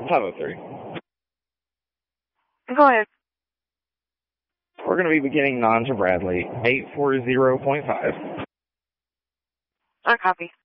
503. Go ahead. We're going to be beginning non to Bradley, 840.5. I copy.